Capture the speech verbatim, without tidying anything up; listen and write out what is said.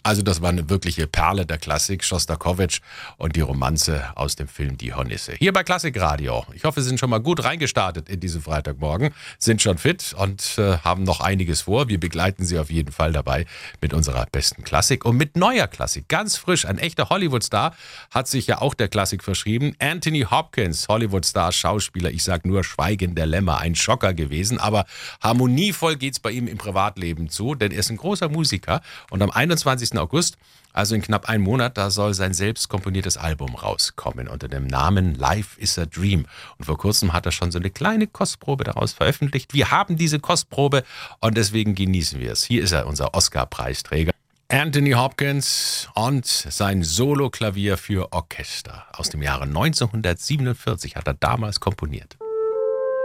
Also das war eine wirkliche Perle der Klassik, Schostakowitsch und die Romanze aus dem Film Die Hornisse. Hier bei Klassikradio. Ich hoffe, Sie sind schon mal gut reingestartet in diesen Freitagmorgen, sind schon fit und äh, haben noch einiges vor. Wir begleiten Sie auf jeden Fall dabei mit unserer besten Klassik und mit neuer Klassik. Ganz frisch, ein echter Hollywood-Star hat sich ja auch der Klassik verschrieben. Anthony Hopkins, Hollywood-Star, Schauspieler, ich sag nur Schweigen der Lämmer, ein Schocker gewesen. Aber harmonievoll geht's bei ihm im Privatleben zu, denn er ist ein großer Musiker und am einundzwanzigsten August, also in knapp einem Monat, da soll sein selbst komponiertes Album rauskommen unter dem Namen Life is a Dream. Und vor kurzem hat er schon so eine kleine Kostprobe daraus veröffentlicht. Wir haben diese Kostprobe und deswegen genießen wir es. Hier ist er, unser Oscar-Preisträger. Anthony Hopkins und sein Solo-Klavier für Orchester aus dem Jahre neunzehnhundertsiebenundvierzig hat er damals komponiert.